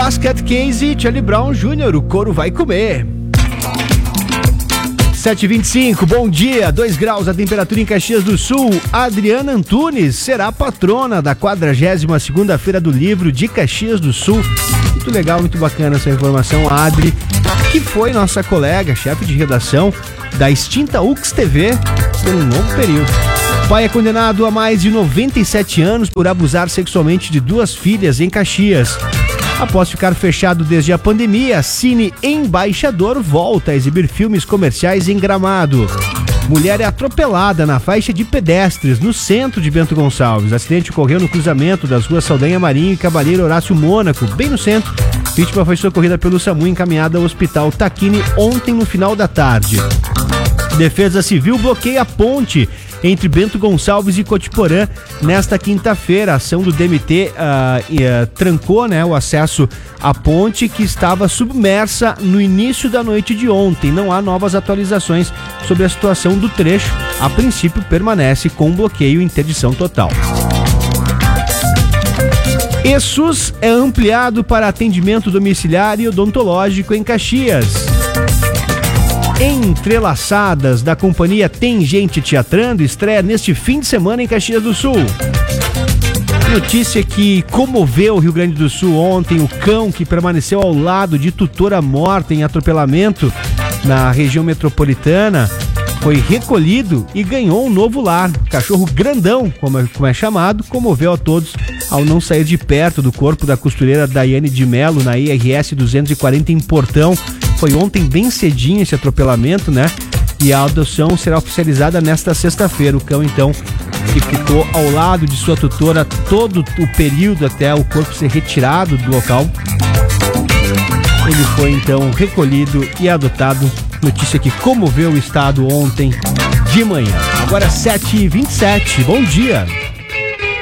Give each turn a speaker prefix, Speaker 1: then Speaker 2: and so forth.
Speaker 1: Basket Case e Charlie Brown Jr., o couro vai comer. 7h25, bom dia, 2 graus a temperatura em Caxias do Sul. Adriana Antunes será patrona da 42ª Feira do Livro de Caxias do Sul. Muito legal, muito bacana essa informação. A Adri, que foi nossa colega, chefe de redação da extinta UX TV por um longo período. O pai é condenado a mais de 97 anos por abusar sexualmente de 2 filhas em Caxias. Após ficar fechado desde a pandemia, Cine Embaixador volta a exibir filmes comerciais em Gramado. Mulher é atropelada na faixa de pedestres no centro de Bento Gonçalves. O acidente ocorreu no cruzamento das ruas Saldanha Marinho e Cavaleiro Horácio Mônaco, bem no centro. A vítima foi socorrida pelo SAMU e encaminhada ao Hospital Taquini ontem no final da tarde. Defesa Civil bloqueia a ponte entre Bento Gonçalves e Cotiporã nesta quinta-feira. A ação do DMT trancou, o acesso à ponte, que estava submersa no início da noite de ontem. Não há novas atualizações sobre a situação do trecho. A princípio, permanece com bloqueio e interdição total. ESUS é ampliado para atendimento domiciliar e odontológico em Caxias. Entrelaçadas da companhia Tem Gente Teatrando estreia neste fim de semana em Caxias do Sul. Notícia que comoveu o Rio Grande do Sul ontem: o cão que permaneceu ao lado de tutora morta em atropelamento na região metropolitana foi recolhido e ganhou um novo lar. Cachorro grandão, como é chamado, comoveu a todos ao não sair de perto do corpo da costureira Daiane de Melo na IRS 240 em Portão. Foi ontem bem cedinho esse atropelamento, E a adoção será oficializada nesta sexta-feira. O cão, então, que ficou ao lado de sua tutora todo o período até o corpo ser retirado do local. Ele foi, então, recolhido e adotado. Notícia que comoveu o estado ontem de manhã. Agora 7h27. Bom dia.